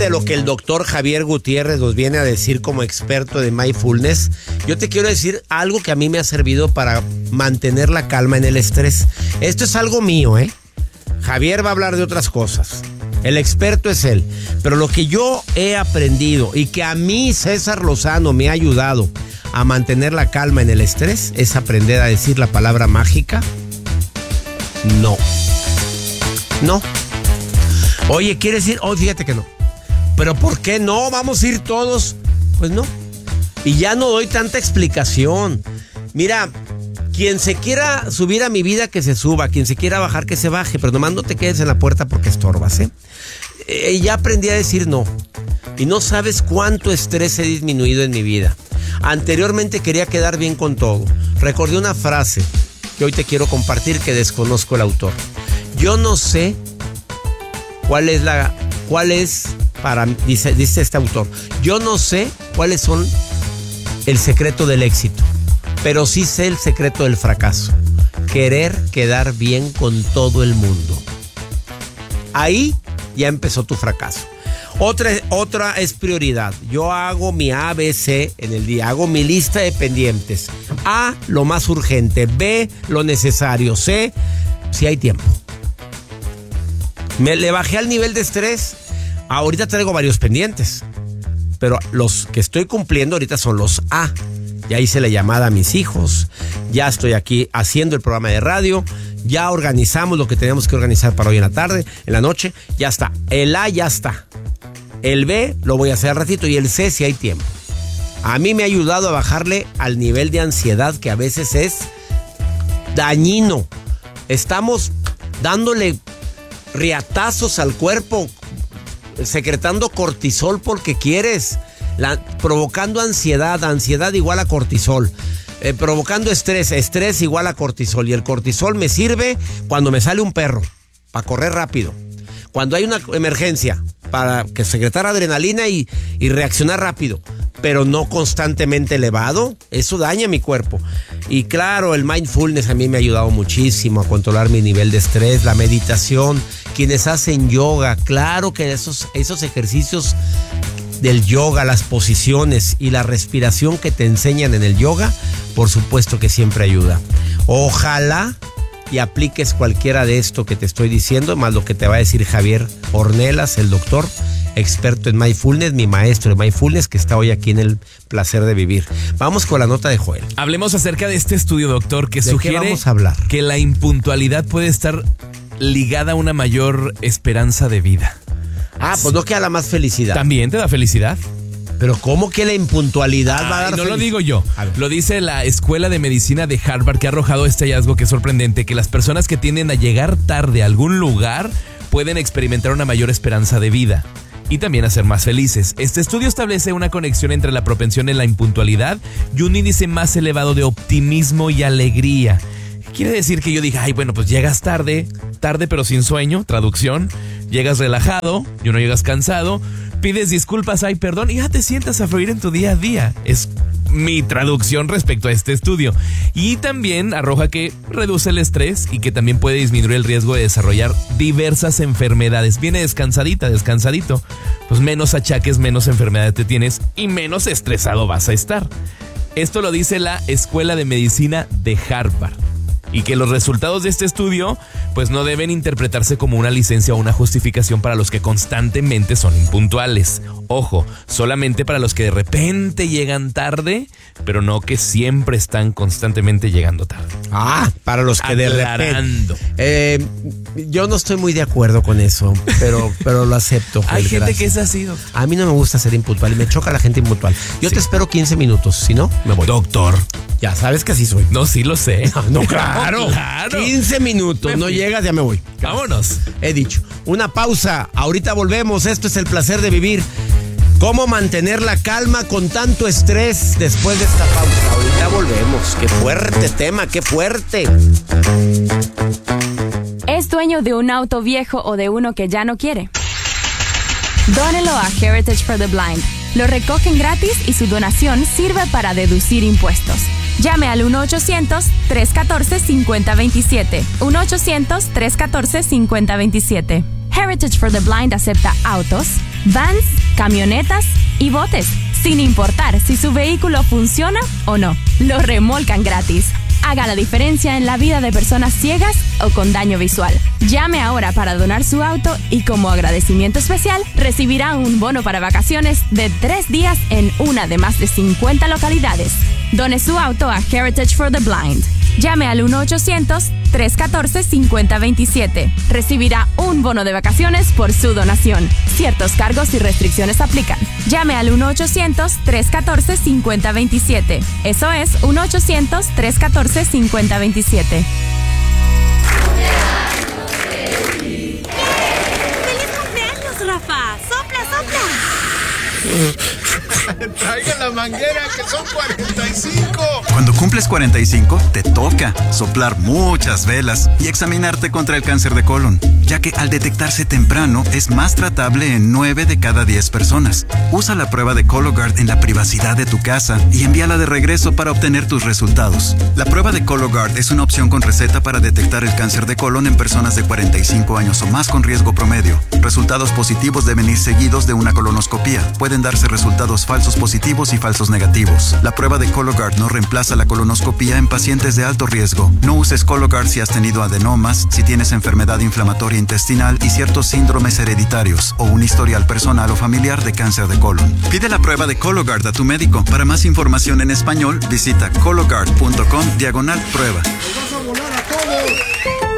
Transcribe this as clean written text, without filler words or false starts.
de lo que el doctor Javier Gutiérrez nos viene a decir como experto de mindfulness, yo te quiero decir algo que a mí me ha servido para mantener la calma en el estrés. Esto es algo mío, ¿eh? Javier va a hablar de otras cosas. El experto es él. Pero lo que yo he aprendido y que a mí César Lozano me ha ayudado a mantener la calma en el estrés es aprender a decir la palabra mágica: no. No. Oye, ¿quieres ir? Oh, fíjate que no. ¿Pero por qué no? ¿Vamos a ir todos? Pues no. Y ya no doy tanta explicación. Mira, quien se quiera subir a mi vida, que se suba. Quien se quiera bajar, que se baje. Pero nomás no te quedes en la puerta porque estorbas, ¿eh? Ya aprendí a decir no. Y no sabes cuánto estrés he disminuido en mi vida. Anteriormente quería quedar bien con todo. Recordé una frase que hoy te quiero compartir, que desconozco el autor. Yo no sé cuál es para, dice este autor, yo no sé cuáles son el secreto del éxito, pero sí sé el secreto del fracaso: querer quedar bien con todo el mundo. Ahí ya empezó tu fracaso. Otra es prioridad. Yo hago mi ABC en el día, hago mi lista de pendientes. A, lo más urgente; B, lo necesario; C, si hay tiempo. Le bajé al nivel de estrés. Ahorita traigo varios pendientes, pero los que estoy cumpliendo ahorita son los A. Ya hice la llamada a mis hijos, ya estoy aquí haciendo el programa de radio, ya organizamos lo que teníamos que organizar para hoy en la tarde, en la noche, ya está. El A ya está. El B lo voy a hacer al ratito, y el C si hay tiempo. A mí me ha ayudado a bajarle al nivel de ansiedad, que a veces es dañino. Estamos dándole riatazos al cuerpo, secretando cortisol porque quieres, provocando ansiedad igual a cortisol, provocando estrés igual a cortisol. Y el cortisol me sirve cuando me sale un perro, para correr rápido, cuando hay una emergencia, para que secretar adrenalina y reaccionar rápido, pero no constantemente elevado. Eso daña mi cuerpo. Y claro, el mindfulness a mí me ha ayudado muchísimo a controlar mi nivel de estrés. La meditación, quienes hacen yoga, claro que esos ejercicios del yoga, las posiciones y la respiración que te enseñan en el yoga, por supuesto que siempre ayuda. Ojalá y apliques cualquiera de esto que te estoy diciendo, más lo que te va a decir Javier Ornelas, el doctor experto en mindfulness, mi maestro de mindfulness, que está hoy aquí en El Placer de Vivir. Vamos con la nota de Joel. Hablemos acerca de este estudio, doctor, que sugiere vamos a hablar? Que la impuntualidad puede estar ligada a una mayor esperanza de vida. Pues no queda la más felicidad. ¿También te da felicidad? Pero ¿cómo que la impuntualidad va a dar no lo digo yo, lo dice la Escuela de Medicina de Harvard, que ha arrojado este hallazgo que es sorprendente: que las personas que tienden a llegar tarde a algún lugar pueden experimentar una mayor esperanza de vida y también a ser más felices. Este estudio establece una conexión entre la propensión en la impuntualidad y un índice más elevado de optimismo y alegría. Quiere decir que yo dije, bueno, pues llegas tarde pero sin sueño, traducción, llegas relajado y no llegas cansado, pides disculpas, perdón, y ya te sientas a fluir en tu día a día. Es mi traducción respecto a este estudio. Y también arroja que reduce el estrés y que también puede disminuir el riesgo de desarrollar diversas enfermedades. Viene descansadito, pues menos achaques, menos enfermedades te tienes y menos estresado vas a estar. Esto lo dice la Escuela de Medicina de Harvard. Y que los resultados de este estudio pues no deben interpretarse como una licencia o una justificación para los que constantemente son impuntuales. Ojo, solamente para los que de repente llegan tarde, pero no que siempre están constantemente llegando tarde. Para los que de repente. Yo no estoy muy de acuerdo con eso, pero lo acepto. Hay gente gracias. Que es así, doctor. A mí no me gusta ser impuntual y me choca la gente impuntual. Yo te espero 15 minutos, si no, me voy. Doctor. Ya sabes que así soy. No, sí lo sé. No, claro. 15 minutos, no llegas, ya me voy. Vámonos. He dicho. Una pausa, ahorita volvemos. Esto es El Placer de Vivir. ¿Cómo mantener la calma con tanto estrés después de esta pausa? Ahorita volvemos. Qué fuerte tema, qué fuerte. ¿Es dueño de un auto viejo o de uno que ya no quiere? Dónelo a Heritage for the Blind. Lo recogen gratis y su donación sirve para deducir impuestos. Llame al 1-800-314-5027. 1-800-314-5027. Heritage for the Blind acepta autos, vans, camionetas y botes, sin importar si su vehículo funciona o no. Lo remolcan gratis. Haga la diferencia en la vida de personas ciegas o con daño visual. Llame ahora para donar su auto y como agradecimiento especial recibirá un bono para vacaciones de 3 días en una de más de 50 localidades. Done su auto a Heritage for the Blind. Llame al 1-800-314-5027. Recibirá un bono de vacaciones por su donación. Ciertos cargos y restricciones aplican. Llame al 1-800-314-5027. Eso es 1-800-314-5027. ¡Feliz cumpleaños, Rafa! ¡Sopla, sopla! Traigan la manguera, que son 45. Cuando cumples 45, te toca soplar muchas velas y examinarte contra el cáncer de colon, ya que al detectarse temprano es más tratable en 9 de cada 10 personas. Usa la prueba de Cologuard en la privacidad de tu casa y envíala de regreso para obtener tus resultados. La prueba de Cologuard es una opción con receta para detectar el cáncer de colon en personas de 45 años o más con riesgo promedio. Resultados positivos deben ir seguidos de una colonoscopía. Pueden darse resultados falsos positivos y falsos negativos. La prueba de Cologuard no reemplaza la colonoscopía en pacientes de alto riesgo. No uses Cologuard si has tenido adenomas, si tienes enfermedad inflamatoria intestinal y ciertos síndromes hereditarios o un historial personal o familiar de cáncer de colon. Pide la prueba de Cologuard a tu médico. Para más información en español, visita cologuard.com/prueba. ¡Nos vas a volar a todos!